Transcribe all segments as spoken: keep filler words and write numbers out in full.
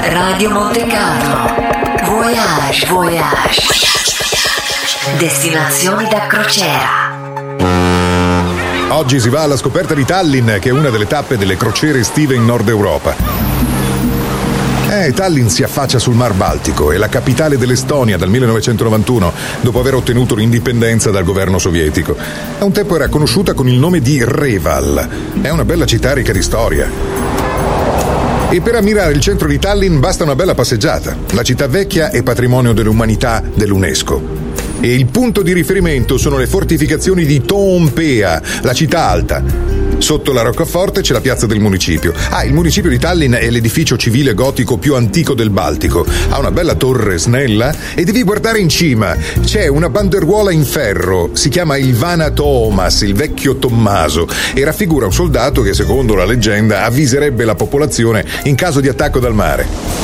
Radio Monte Carlo. Voyage, voyage. Destinazioni da crociera. Oggi si va alla scoperta di Tallinn, che è una delle tappe delle crociere estive in Nord Europa. Eh, Tallinn si affaccia sul Mar Baltico, è la capitale dell'Estonia dal millenovecentonovantuno, dopo aver ottenuto l'indipendenza dal governo sovietico. A un tempo era conosciuta con il nome di Reval. È una bella città ricca di storia. E per ammirare il centro di Tallinn basta una bella passeggiata. La città vecchia è patrimonio dell'umanità dell'UNESCO. E il punto di riferimento sono le fortificazioni di Toompea, la città alta. Sotto la roccaforte c'è la piazza del municipio. Ah, il municipio di Tallinn è l'edificio civile gotico più antico del Baltico. Ha una bella torre snella e devi guardare in cima. C'è una banderuola in ferro, si chiama il Vana Toomas, il vecchio Tommaso, e raffigura un soldato che, secondo la leggenda, avviserebbe la popolazione in caso di attacco dal mare.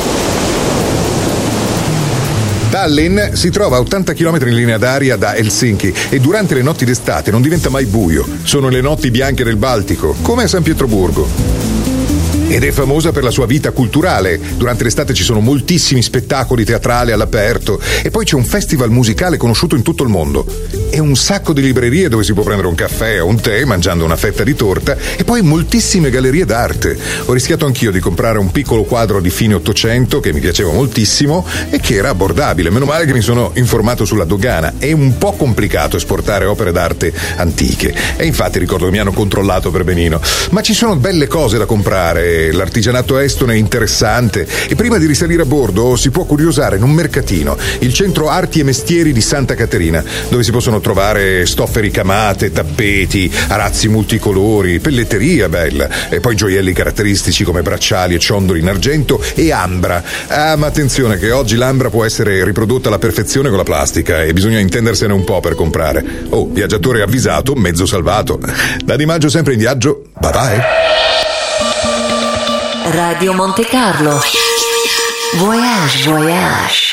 Tallinn si trova a ottanta chilometri in linea d'aria da Helsinki e durante le notti d'estate non diventa mai buio. Sono le notti bianche del Baltico, come a San Pietroburgo. Ed è famosa per la sua vita culturale. Durante l'estate ci sono moltissimi spettacoli teatrali all'aperto e poi c'è un festival musicale conosciuto in tutto il mondo. E un sacco di librerie dove si può prendere un caffè o un tè mangiando una fetta di torta e poi moltissime gallerie d'arte. Ho rischiato anch'io di comprare un piccolo quadro di fine Ottocento che mi piaceva moltissimo e che era abbordabile. Meno male che mi sono informato sulla dogana. È un po' complicato esportare opere d'arte antiche e infatti ricordo che mi hanno controllato per benino. Ma ci sono belle cose da comprare. L'artigianato estone è interessante e prima di risalire a bordo si può curiosare in un mercatino, il centro arti e mestieri di Santa Caterina, dove si possono trovare stoffe ricamate, tappeti, arazzi multicolori, pelletteria bella e poi gioielli caratteristici come bracciali e ciondoli in argento e ambra. Ah, ma attenzione che oggi l'ambra può essere riprodotta alla perfezione con la plastica e bisogna intendersene un po' per comprare. Oh, viaggiatore avvisato, mezzo salvato. Da Di Maggio sempre in viaggio. Bye bye. Radio Monte Carlo. Voyage, voyage.